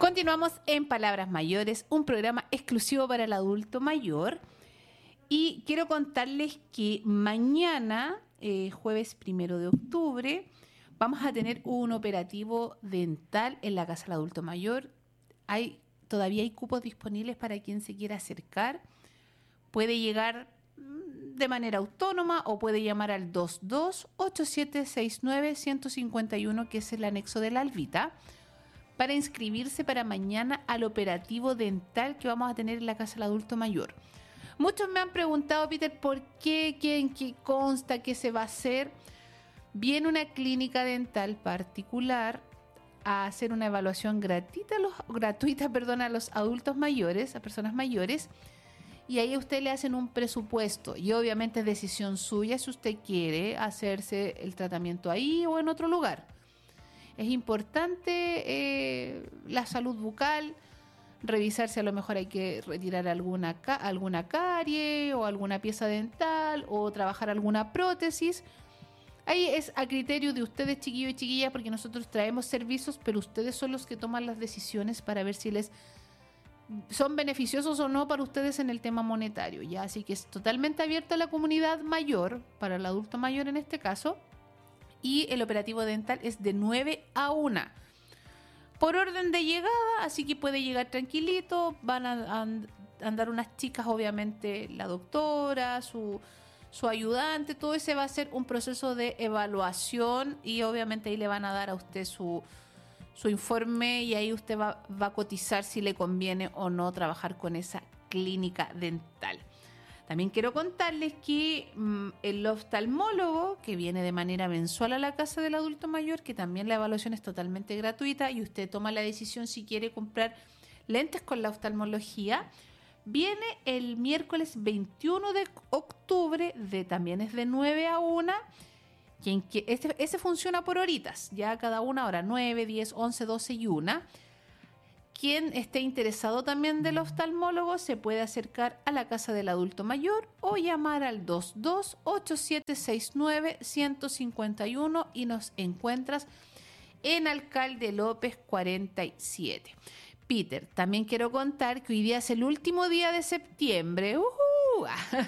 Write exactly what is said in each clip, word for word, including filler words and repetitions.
Continuamos en Palabras Mayores, un programa exclusivo para el adulto mayor. Y quiero contarles que mañana, eh, jueves primero de octubre, vamos a tener un operativo dental en la Casa del Adulto Mayor. Hay, todavía hay cupos disponibles para quien se quiera acercar. Puede llegar de manera autónoma o puede llamar al dos dos ocho siete seis nueve uno cinco uno, que es el anexo de la Alvita, para inscribirse para mañana al operativo dental que vamos a tener en la Casa del Adulto Mayor. Muchos me han preguntado, Peter, ¿por qué? ¿Qué, en qué consta? ¿Qué se va a hacer? Viene una clínica dental particular a hacer una evaluación gratuita a los, gratuita, perdón, a los adultos mayores, a personas mayores, y ahí a usted le hacen un presupuesto y obviamente es decisión suya si usted quiere hacerse el tratamiento ahí o en otro lugar. Es importante eh, la salud bucal, revisar si a lo mejor hay que retirar alguna, alguna carie o alguna pieza dental o trabajar alguna prótesis. Ahí es a criterio de ustedes, chiquillos y chiquillas, porque nosotros traemos servicios, pero ustedes son los que toman las decisiones para ver si les son beneficiosos o no para ustedes en el tema monetario, ¿ya? Así que es totalmente abierto a la comunidad mayor, para el adulto mayor en este caso, y el operativo dental es de nueve a una. Por orden de llegada, así que puede llegar tranquilito, van a, a andar unas chicas, obviamente la doctora, su, su ayudante, todo ese va a ser un proceso de evaluación y obviamente ahí le van a dar a usted su, su informe y ahí usted va, va a cotizar si le conviene o no trabajar con esa clínica dental. También quiero contarles que mmm, el oftalmólogo, que viene de manera mensual a la Casa del Adulto Mayor, que también la evaluación es totalmente gratuita y usted toma la decisión si quiere comprar lentes con la oftalmología, viene el miércoles veintiuno de octubre, de, también es de nueve a una. Quien, que, este, ese funciona por horitas, ya cada una hora, nueve, diez, once, doce y una. Quien esté interesado también del oftalmólogo se puede acercar a la Casa del Adulto Mayor o llamar al dos dos ocho siete seis nueve uno cinco uno y nos encuentras en Alcalde López cuarenta y siete. Peter, también quiero contar que hoy día es el último día de septiembre. Uh-huh.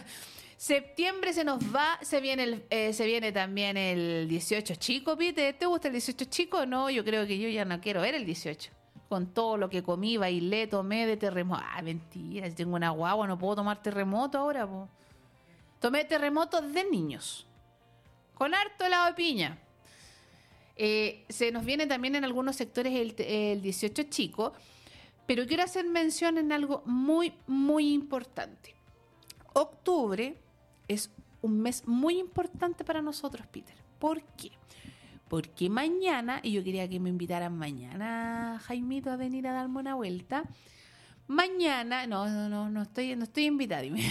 Septiembre se nos va, se viene el, eh, se viene también el dieciocho chico, Peter. ¿Te gusta el dieciocho chico? No, yo creo que yo ya no quiero ver el dieciocho. Con todo lo que comí, bailé, tomé de terremoto. Ah, mentira, si tengo una guagua no puedo tomar terremoto ahora, po. Tomé terremotos de niños, con harto helado de piña. Eh, se nos viene también en algunos sectores el, el dieciocho chico, pero quiero hacer mención en algo muy, muy importante. Octubre es un mes muy importante para nosotros, Peter. ¿Por qué? Porque mañana, y yo quería que me invitaran mañana, Jaimito, a venir a darme una vuelta. Mañana, no, no, no, no estoy, no estoy invitada, dime.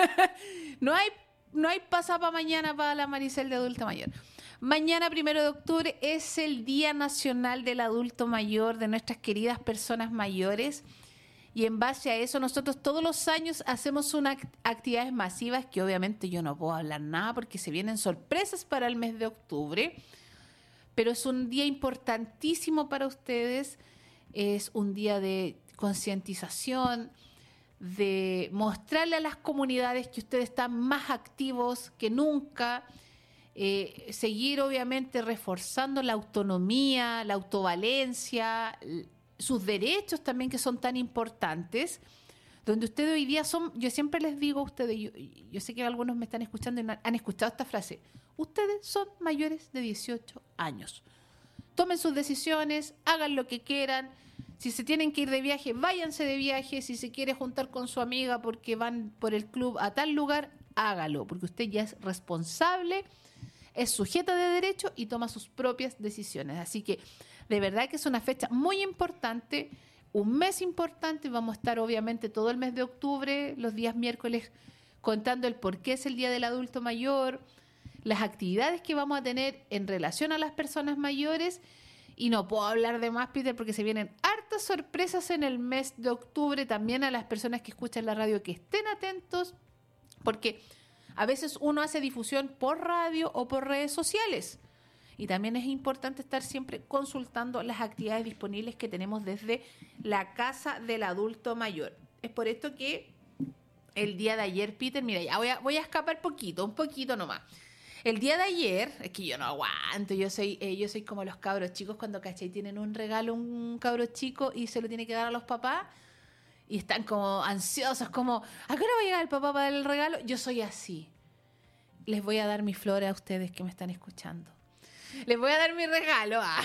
no hay, no hay pasada para mañana para la Maricel de adulto mayor. Mañana, primero de octubre, es el Día Nacional del Adulto Mayor, de nuestras queridas personas mayores. Y en base a eso, nosotros todos los años hacemos unas actividades masivas que obviamente yo no puedo hablar nada porque se vienen sorpresas para el mes de octubre. Pero es un día importantísimo para ustedes, es un día de concientización, de mostrarle a las comunidades que ustedes están más activos que nunca, eh, seguir obviamente reforzando la autonomía, la autovalencia, sus derechos también que son tan importantes, donde ustedes hoy día son, yo siempre les digo a ustedes, yo, yo sé que algunos me están escuchando y no han escuchado esta frase, ustedes son mayores de dieciocho años. Tomen sus decisiones, hagan lo que quieran. Si se tienen que ir de viaje, váyanse de viaje. Si se quiere juntar con su amiga porque van por el club a tal lugar, hágalo, porque usted ya es responsable, es sujeta de derecho y toma sus propias decisiones. Así que de verdad que es una fecha muy importante, un mes importante. Vamos a estar obviamente todo el mes de octubre, los días miércoles, contando el por qué es el Día del Adulto Mayor, las actividades que vamos a tener en relación a las personas mayores. Y no puedo hablar de más, Peter, porque se vienen hartas sorpresas en el mes de octubre. También a las personas que escuchan la radio que estén atentos, porque a veces uno hace difusión por radio o por redes sociales. Y también es importante estar siempre consultando las actividades disponibles que tenemos desde la Casa del Adulto Mayor. Es por esto que el día de ayer, Peter, mira, ya voy a, voy a escapar poquito, un poquito nomás. El día de ayer, es que yo no aguanto, yo soy eh, yo soy como los cabros chicos cuando, ¿cachai? Tienen un regalo, un cabro chico y se lo tiene que dar a los papás y están como ansiosos, como, ¿a qué hora va a llegar el papá para dar el regalo? Yo soy así. Les voy a dar mi flor a ustedes que me están escuchando. Les voy a dar mi regalo. Ah.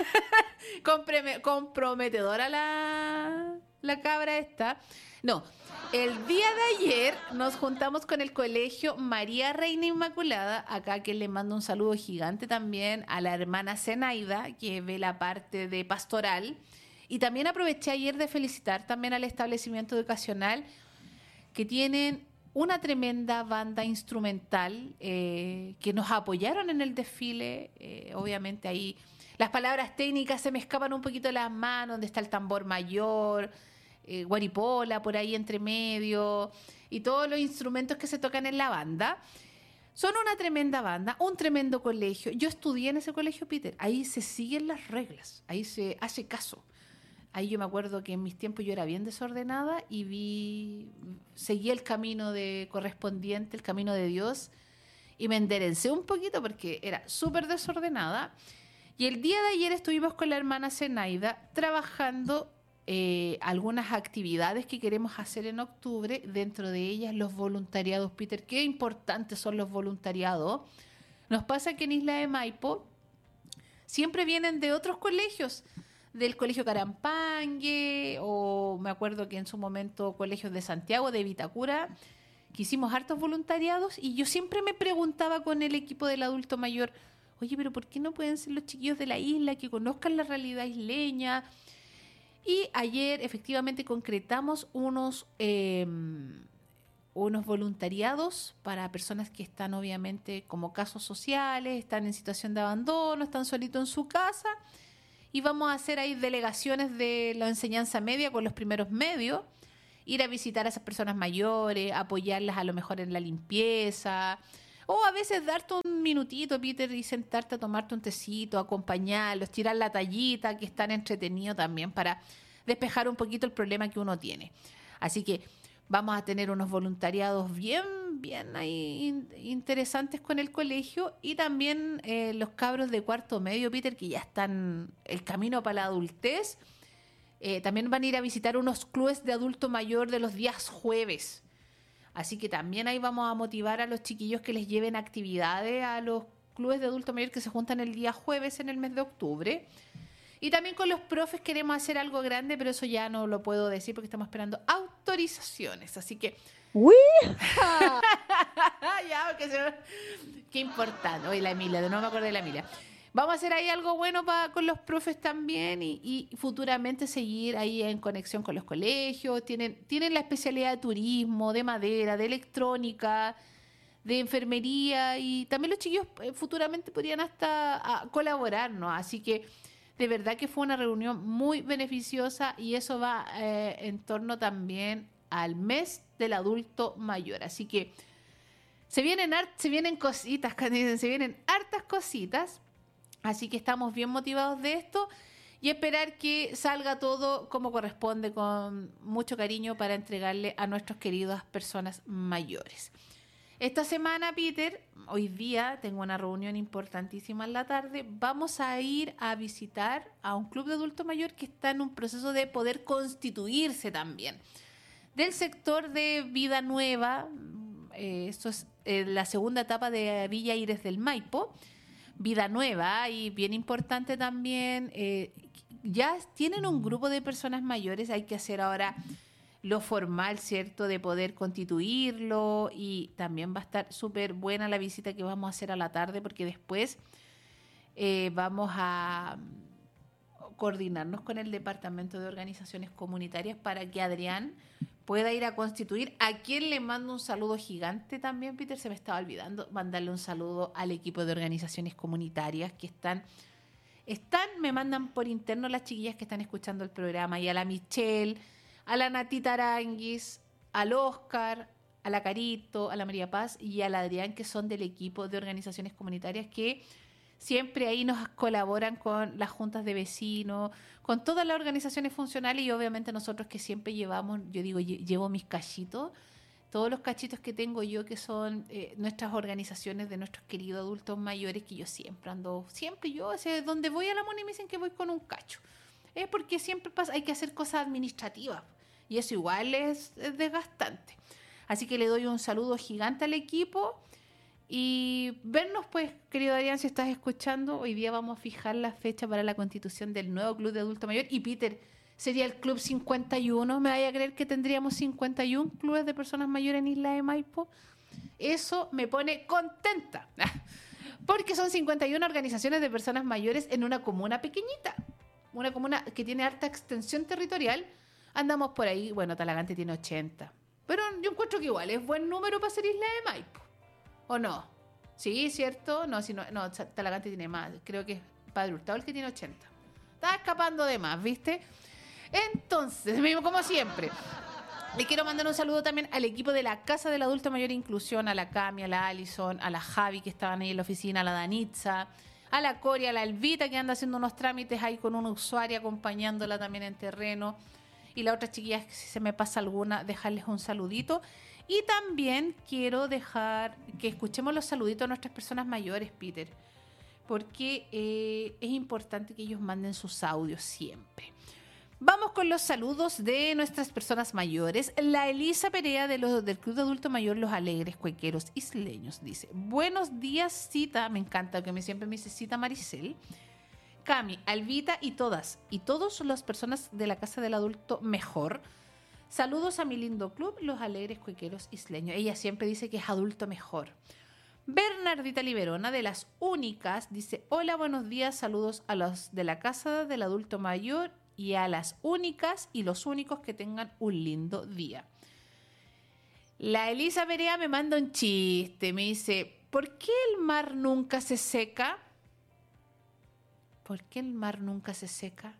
Compreme- comprometedora la, la cabra esta. No, el día de ayer nos juntamos con el colegio María Reina Inmaculada, acá que le mando un saludo gigante también a la hermana Zenaida, que ve la parte de pastoral. Y también aproveché ayer de felicitar también al establecimiento educacional, que tienen una tremenda banda instrumental eh, que nos apoyaron en el desfile. Eh, obviamente ahí las palabras técnicas se me escapan un poquito de las manos, donde está el tambor mayor, eh, guaripola por ahí entre medio y todos los instrumentos que se tocan en la banda. Son una tremenda banda, un tremendo colegio. Yo estudié en ese colegio, Peter. Ahí se siguen las reglas, ahí se hace caso. Ahí yo me acuerdo que en mis tiempos yo era bien desordenada y vi, seguí el camino de correspondiente, el camino de Dios, y me enderecé un poquito porque era súper desordenada. Y el día de ayer estuvimos con la hermana Zenaida trabajando eh, algunas actividades que queremos hacer en octubre, dentro de ellas los voluntariados. Peter, qué importantes son los voluntariados. Nos pasa que en Isla de Maipo siempre vienen de otros colegios, del Colegio Carampangue, o me acuerdo que en su momento colegios de Santiago, de Vitacura, que hicimos hartos voluntariados, y yo siempre me preguntaba con el equipo del adulto mayor, oye, pero ¿por qué no pueden ser los chiquillos de la isla que conozcan la realidad isleña? Y ayer efectivamente concretamos unos, eh, unos voluntariados para personas que están obviamente como casos sociales, están en situación de abandono, están solitos en su casa, y vamos a hacer ahí delegaciones de la enseñanza media con los primeros medios, ir a visitar a esas personas mayores, apoyarlas a lo mejor en la limpieza, o a veces darte un minutito, Peter, y sentarte a tomarte un tecito, acompañarlos, tirar la tallita, que es tan entretenido también para despejar un poquito el problema que uno tiene. Así que vamos a tener unos voluntariados bien, bien ahí in- interesantes con el colegio, y también eh, los cabros de cuarto medio, Peter, que ya están el camino para la adultez, eh, también van a ir a visitar unos clubes de adulto mayor de los días jueves. Así que también ahí vamos a motivar a los chiquillos que les lleven actividades a los clubes de adulto mayor que se juntan el día jueves en el mes de octubre. Y también con los profes queremos hacer algo grande, pero eso ya no lo puedo decir porque estamos esperando autorizaciones. Así que... ¡Uy! ya, porque se me... Qué importante. Oye, la Emilia, no me acuerdo de la Emilia. Vamos a hacer ahí algo bueno pa, con los profes también, y, y futuramente seguir ahí en conexión con los colegios. Tienen, tienen la especialidad de turismo, de madera, de electrónica, de enfermería, y también los chiquillos eh, futuramente podrían hasta a, colaborar, ¿no? Así que de verdad que fue una reunión muy beneficiosa, y eso va eh, en torno también al mes del adulto mayor. Así que se vienen, hart- se vienen cositas, se vienen hartas cositas. Así que estamos bien motivados de esto, y esperar que salga todo como corresponde, con mucho cariño, para entregarle a nuestras queridas personas mayores. Esta semana, Peter, hoy día tengo una reunión importantísima en la tarde. Vamos a ir a visitar a un club de adulto mayor que está en un proceso de poder constituirse también, del sector de Vida Nueva. Eh, esto es eh, la segunda etapa de Villa Aires del Maipo. Vida Nueva, y bien importante también, eh, ya tienen un grupo de personas mayores, hay que hacer ahora lo formal, ¿cierto?, de poder constituirlo, y también va a estar súper buena la visita que vamos a hacer a la tarde, porque después eh, vamos a coordinarnos con el Departamento de Organizaciones Comunitarias para que Adrián pueda ir a constituir, a quien le mando un saludo gigante también, Peter, se me estaba olvidando mandarle un saludo al equipo de organizaciones comunitarias que están, están, me mandan por interno las chiquillas que están escuchando el programa, y a la Michelle, a la Natita Aranguis, al Oscar, a la Carito, a la María Paz y al Adrián, que son del equipo de organizaciones comunitarias que siempre ahí nos colaboran con las juntas de vecinos, con todas las organizaciones funcionales y obviamente nosotros que siempre llevamos, yo digo, llevo mis cachitos, todos los cachitos que tengo yo que son eh, nuestras organizaciones de nuestros queridos adultos mayores, que yo siempre ando, siempre yo, o sea, donde voy a la Moni me dicen que voy con un cacho. Es porque siempre pasa, hay que hacer cosas administrativas y eso igual es, es desgastante. Así que le doy un saludo gigante al equipo y vernos pues, querido Adrián, si estás escuchando, hoy día vamos a fijar la fecha para la constitución del nuevo Club de Adulto Mayor y Peter, sería el Club cincuenta y uno, ¿me vaya a creer que tendríamos cincuenta y uno clubes de personas mayores en Isla de Maipo? Eso me pone contenta, porque son cincuenta y una organizaciones de personas mayores en una comuna pequeñita, una comuna que tiene harta extensión territorial. Andamos por ahí, bueno, Talagante tiene ochenta, pero yo encuentro que igual es buen número para ser Isla de Maipo, ¿o no? Sí, ¿cierto? No, si no, no, Talagante tiene más, creo que es Padre Hurtado el que tiene ochenta. Está escapando de más, ¿viste? Entonces, como siempre, le quiero mandar un saludo también al equipo de la Casa del Adulto Mayor Inclusión, a la Cami, a la Alison, a la Javi que estaban ahí en la oficina, a la Danitza, a la Cori, a la Elvita que anda haciendo unos trámites ahí con una usuaria acompañándola también en terreno, y las otras chiquillas, si se me pasa alguna, dejarles un saludito. Y también quiero dejar que escuchemos los saluditos a nuestras personas mayores, Peter, porque eh, es importante que ellos manden sus audios siempre. Vamos con los saludos de nuestras personas mayores. La Elisa Perea de los, del Club de Adulto Mayor Los Alegres Cuequeros Isleños dice: buenos días, Cita. Me encanta que me, siempre me dice Cita Maricel, Cami, Alvita y todas y todas las personas de la Casa del Adulto Mejor. Saludos a mi lindo club, Los Alegres Cuequeros Isleños. Ella siempre dice que es adulto mejor. Bernardita Liberona de Las Únicas dice: hola, buenos días, saludos a los de la Casa del Adulto Mayor y a las únicas y los únicos, que tengan un lindo día. La Elisa Perea me manda un chiste, me dice: ¿por qué el mar nunca se seca? ¿Por qué el mar nunca se seca?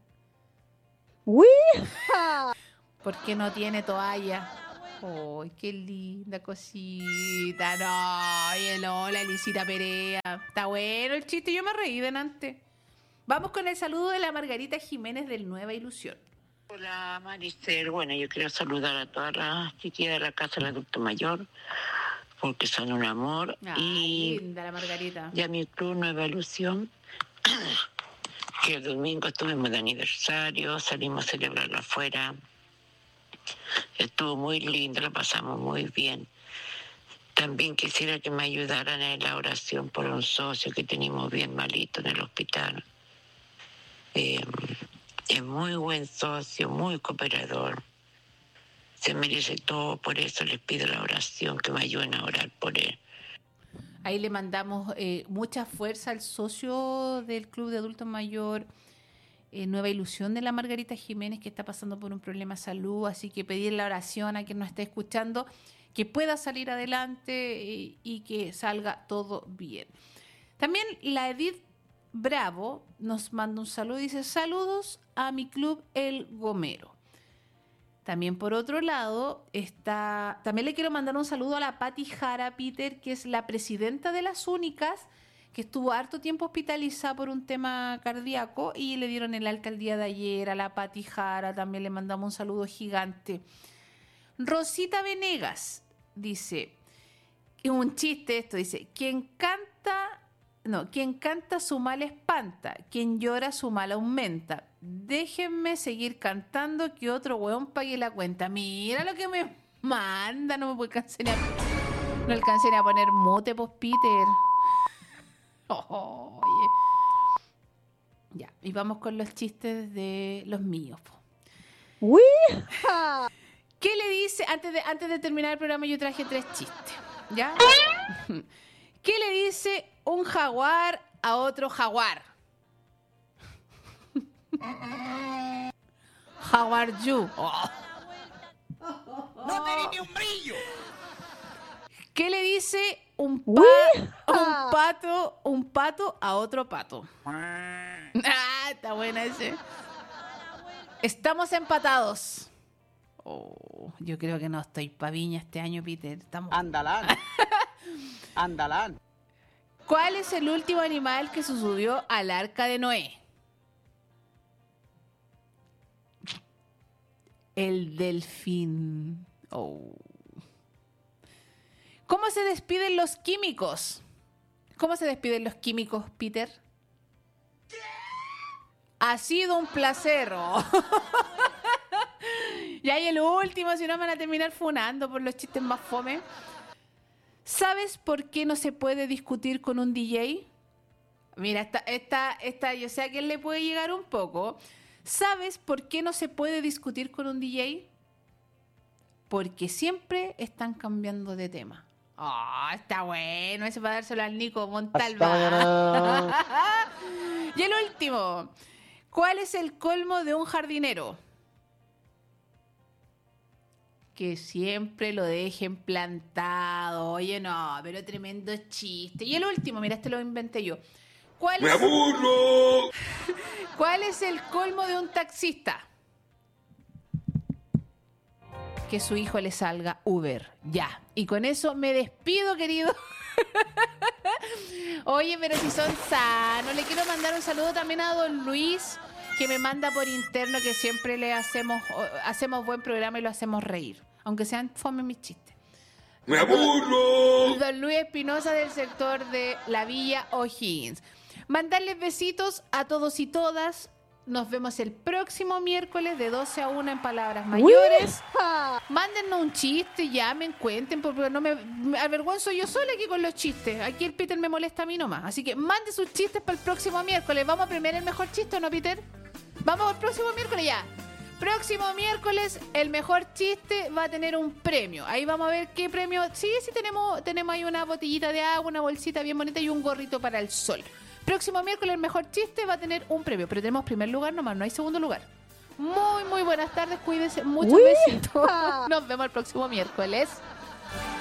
¡Wija! Porque no tiene toalla. ¡Ay, qué linda cosita! No, hola, Elisita Perea. Está bueno el chiste, yo me reí delante. Vamos con el saludo de la Margarita Jiménez del Nueva Ilusión. Hola, Maricel. Bueno, yo quiero saludar a todas las chiquillas de la Casa del Adulto Mayor, porque son un amor. Ay, y linda la Margarita. Y a mi club Nueva Ilusión, que el domingo estuvimos de aniversario, salimos a celebrarlo afuera. Estuvo muy lindo, lo pasamos muy bien. También quisiera que me ayudaran en la oración por un socio que tenemos bien malito en el hospital. Eh, es muy buen socio, muy cooperador. Se merece todo, por eso les pido la oración, que me ayuden a orar por él. Ahí le mandamos eh, mucha fuerza al socio del Club de Adultos Mayor, eh, Nueva Ilusión, de la Margarita Jiménez, que está pasando por un problema de salud, así que pedir la oración a quien nos esté escuchando, que pueda salir adelante y, y que salga todo bien. También la Edith Bravo nos manda un saludo y dice: saludos a mi club El Gomero. También por otro lado está, también le quiero mandar un saludo a la Pati Jara, Peter, que es la presidenta de Las Únicas, que estuvo harto tiempo hospitalizada por un tema cardíaco y le dieron el alta el día de ayer. A la Pati Jara también le mandamos un saludo gigante. Rosita Venegas dice, es un chiste esto, dice: quien canta, no, quien canta su mal espanta, quien llora su mal aumenta. Déjenme seguir cantando que otro hueón pague la cuenta. Mira lo que me manda, no me puedo alcanzar a, no alcancé a poner mute, pues, Peter. Oh, oye. Ya, y vamos con los chistes de los míos. ¡Wija! ¿Qué le dice? Antes de, antes de terminar el programa yo traje tres chistes, ¿ya? ¿Qué le dice un jaguar a otro jaguar? How are you? Oh. No tenés ni un brillo. ¿Qué le dice un, pa- un pato un pato a otro pato? Ah, está buena ese. Estamos empatados. Oh, yo creo que no estoy pa' viña este año, Peter. Estamos... Andalán. Andalán. ¿Cuál es el último animal que se subió al arca de Noé? El delfín. Oh. ¿Cómo se despiden los químicos? ¿Cómo se despiden los químicos, Peter? Ha sido un placer. Oh. Y ahí el último, si no me van a terminar funando por los chistes más fome. ¿Sabes por qué no se puede discutir con un D J? Mira, esta, esta, esta, yo sé a quién le puede llegar un poco. ¿Sabes por qué no se puede discutir con un D J? Porque siempre están cambiando de tema. Oh, está bueno. Ese para dárselo al Nico Montalva. Y el último. ¿Cuál es el colmo de un jardinero? Que siempre lo dejen plantado. Oye, no, pero tremendo chiste. Y el último, mira, este lo inventé yo. ¿Cuál ¡Me es, aburro! ¿Cuál es el colmo de un taxista? Que su hijo le salga Uber. Ya. Y con eso me despido, querido. Oye, pero si son sanos. Le quiero mandar un saludo también a don Luis, que me manda por interno, que siempre le hacemos, hacemos buen programa y lo hacemos reír. Aunque sean fome mis chistes. ¡Me aburro! Don Luis Espinosa del sector de la Villa O'Higgins. Mandarles besitos a todos y todas. Nos vemos el próximo miércoles de doce a una en Palabras Mayores. Mándennos un chiste, llamen, cuenten, porque no me, me avergüenzo yo sola aquí con los chistes. Aquí el Peter me molesta a mí nomás. Así que manden sus chistes para el próximo miércoles. ¿Vamos a premiar el mejor chiste o no, Peter? Vamos al próximo miércoles ya. Próximo miércoles, el mejor chiste va a tener un premio. Ahí vamos a ver qué premio. Sí, sí, tenemos, tenemos ahí una botellita de agua, una bolsita bien bonita y un gorrito para el sol. Próximo miércoles, el mejor chiste va a tener un premio. Pero tenemos primer lugar nomás, no hay segundo lugar. Muy, muy buenas tardes. Cuídense. Muchos besitos. Nos vemos el próximo miércoles.